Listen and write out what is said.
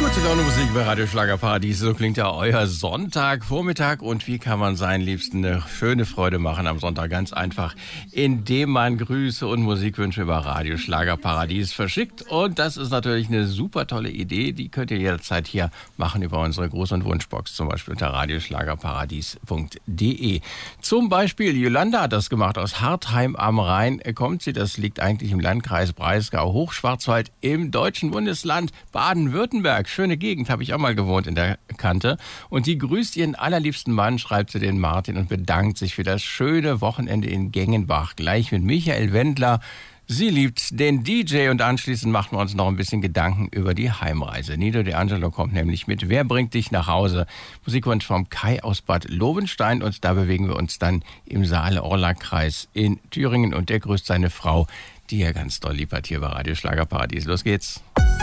Gute Laune Musik bei Radio Schlagerparadies. So klingt ja euer Sonntagvormittag. Und wie kann man seinen Liebsten eine schöne Freude machen am Sonntag? Ganz einfach, indem man Grüße und Musikwünsche über Radio Schlagerparadies verschickt. Und das ist natürlich eine super tolle Idee. Die könnt ihr jederzeit hier machen über unsere Gruß- und Wunschbox, zum Beispiel unter radioschlagerparadies.de. Zum Beispiel Jolanda hat das gemacht. Aus Hartheim am Rhein kommt sie. Das liegt eigentlich im Landkreis Breisgau, Hochschwarzwald im deutschen Bundesland Baden-Württemberg. Schöne Gegend, habe ich auch mal gewohnt in der Kante. Und die grüßt ihren allerliebsten Mann, schreibt sie den Martin, und bedankt sich für das schöne Wochenende in Gengenbach. Gleich mit Michael Wendler. Sie liebt den DJ und anschließend machen wir uns noch ein bisschen Gedanken über die Heimreise. Nido De Angelo kommt nämlich mit Wer bringt dich nach Hause? Musikwunsch vom Kai aus Bad Lovenstein, und da bewegen wir uns dann im Saale-Orla-Kreis in Thüringen, und der grüßt seine Frau, die er ganz doll lieb hat, hier bei Radio Schlagerparadies. Los geht's.